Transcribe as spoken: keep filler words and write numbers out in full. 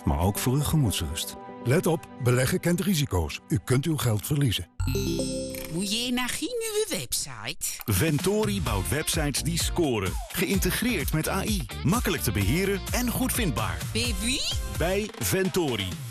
maar ook voor uw gemoedsrust. Let op, beleggen kent risico's. U kunt uw geld verliezen. Moet je naar geen nieuwe website? Ventori bouwt websites die scoren. Geïntegreerd met A I. Makkelijk te beheren en goed vindbaar. Bij wie? Bij Ventori.